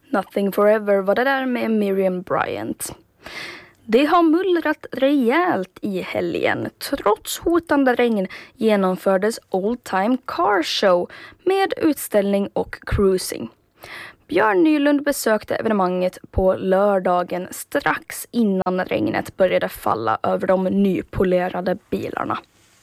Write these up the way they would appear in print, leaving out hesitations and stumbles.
Nothing Forever var det där med Miriam Bryant. Det har mullrat rejält i helgen. Trots hotande regn genomfördes Old Time Car Show med utställning och cruising. Björn Nylund besökte evenemanget på lördagen strax innan regnet började falla över de nypolerade bilarna.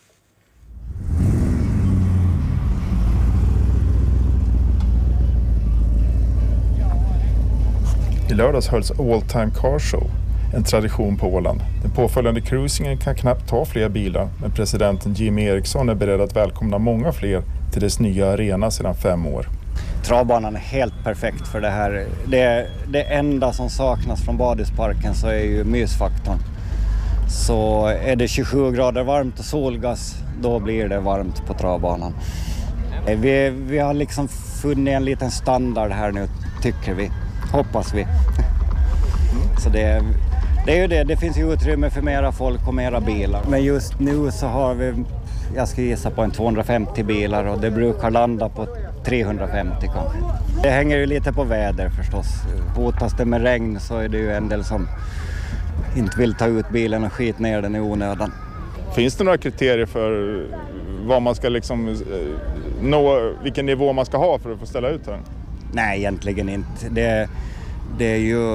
I lördags hölls All Time Car Show, en tradition på Åland. Den påföljande cruisingen kan knappt ta fler bilar, men presidenten Jimmy Eriksson är beredd att välkomna många fler till dess nya arena sedan 5 år. Travbanan är helt perfekt för det här. Det enda som saknas från badhusparken så är ju mysfaktorn. Så är det 27 grader varmt och solgas, då blir det varmt på travbanan. Vi har liksom funnit en liten standard här nu, tycker vi. Hoppas vi. Så det är ju det. Det finns ju utrymme för mera folk och mera bilar. Men just nu så har vi, jag ska gissa på en 250 bilar och det brukar landa på 350 kanske. Det hänger ju lite på väder förstås. Hotas det med regn så är det ju en del som inte vill ta ut bilen och skit ner den i onödan. Finns det några kriterier för vad man ska liksom nå, vilken nivå man ska ha för att få ställa ut här? Nej, egentligen inte. Det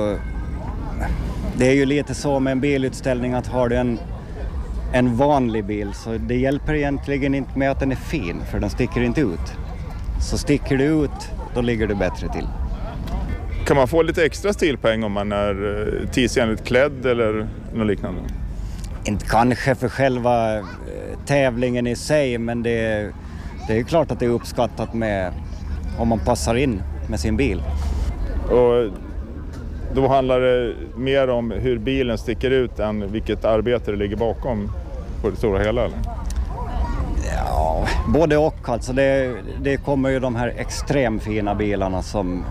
är ju lite så med en bilutställning att har du en vanlig bil så det hjälper egentligen inte med att den är fin för den sticker inte ut. Så sticker du ut, då ligger du bättre till. Kan man få lite extra stilpoäng om man är tidsenligt klädd eller något liknande? Inte kanske för själva tävlingen i sig, men det är klart att det är uppskattat med om man passar in med sin bil. Och då handlar det mer om hur bilen sticker ut än vilket arbete det ligger bakom på det stora hela, eller? Ja, både och. Alltså det kommer ju de här extremt fina bilarna som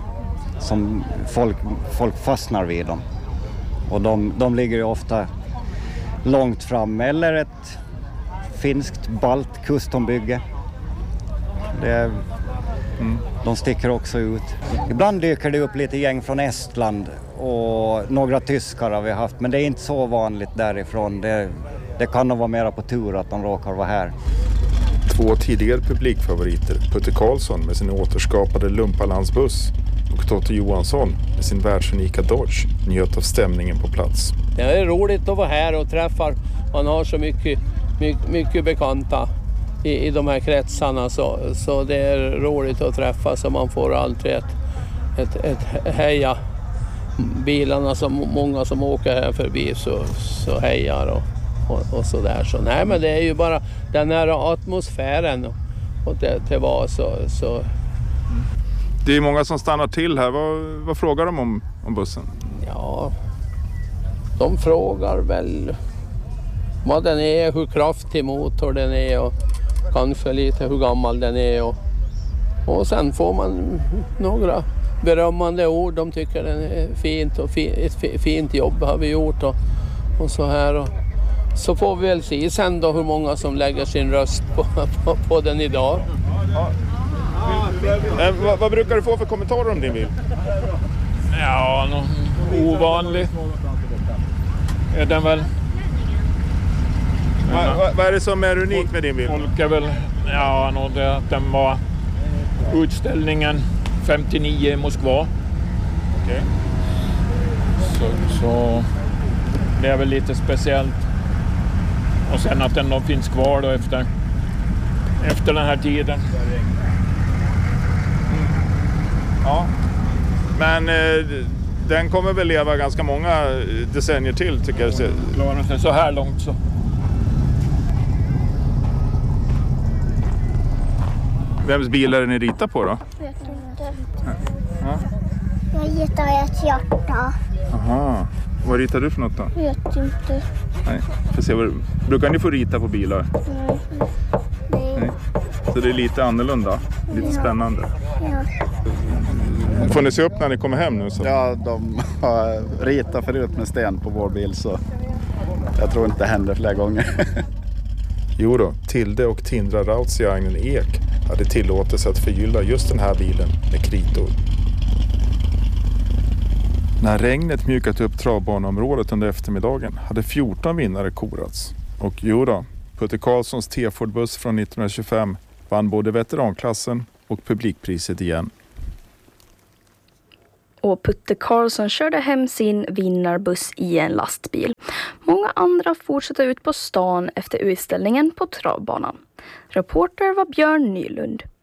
folk fastnar vid dem. Och de ligger ju ofta långt fram. Eller ett finskt balt custombygge. De sticker också ut. Ibland dyker det upp lite gäng från Estland och några tyskar har vi haft. Men det är inte så vanligt därifrån. Det kan nog vara mera på tur att de råkar vara här. 2 tidigare publikfavoriter, Putte Karlsson med sin återskapade Lumpalandsbuss och Totte Johansson med sin världsunika Dodge njöt av stämningen på plats. Det är roligt att vara här och träffa. Man har så mycket bekanta i de här kretsarna så det är roligt att träffa så man får alltid ett heja bilarna som många som åker här förbi så hejar och så där. Så nej, men det är ju bara den här atmosfären och det var så. Det är många som stannar till här. Vad frågar de om bussen? Ja, de frågar väl vad den är, hur kraftig motor den är och kanske lite hur gammal den är och sen får man några berömmande ord. De tycker den är fint och ett fint jobb har vi gjort och så här. Och så får vi väl se sen då hur många som lägger sin röst på den idag. Vad brukar du få för kommentarer om din bil? Ja, någon ovanlig är den väl. Vad är det som är unikt med din bil? Folk är väl, nog det att den var utställningen 59 i Moskva. Okej. Så det är väl lite speciellt. Och sen att den då finns kvar då efter den här tiden. Ja. Men den kommer väl leva ganska många decennier till, tycker jag. Klarar sig så här långt så. Vems bil är det ni ritar på då? Vet inte. Ja. Jag ritar ett hjärta. Aha. Vad ritar du för något då? Vet inte. Nej. Får se brukar ni få rita på bilar? Nej. Så det är lite annorlunda. Lite spännande. Ja. Får ni se upp när ni kommer hem nu? Så? Ja, de har ritat förut med sten på vår bil så jag tror inte det händer fler gånger. Jo då, Tilde och Tindra Rautsiainen Ek hade tillåtelse att förgylla just den här bilen med kritor. När regnet mjukat upp travbaneområdet under eftermiddagen hade 14 vinnare korats. Och jo då, Putte Karlssons T-Ford-buss från 1925 vann både veteranklassen och publikpriset igen. Och Putte Karlsson körde hem sin vinnarbuss i en lastbil. Många andra fortsatte ut på stan efter utställningen på travbanan. Reporter var Björn Nylund.